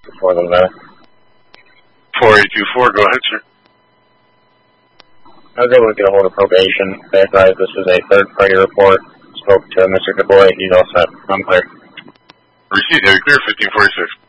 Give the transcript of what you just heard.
before the matter. 4824, go ahead, sir. I was able to get a hold of probation. They advised this is a third-party report. Spoke to Mr. Du Bois. He's all set. I'm clear. Receipt, heavy clear, 1546.